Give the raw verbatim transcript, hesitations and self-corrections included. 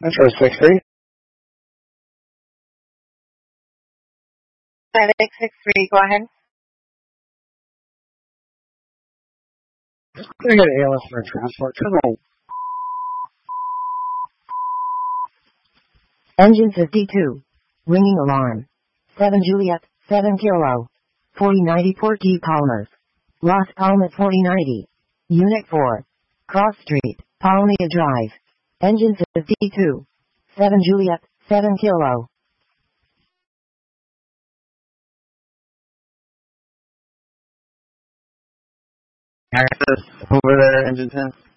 Metro six three. six six three, go ahead. I'm going to get A L S for transport. Terminal. Engine fifty-two. Ringing alarm. seven Juliet, seven Kilo. forty ninety Port D Palmas. Las Palmas forty ninety. Unit four. Cross Street, Palmia Drive. Engine fifty-two. seven Juliet, seven Kilo. Access over there, engine ten.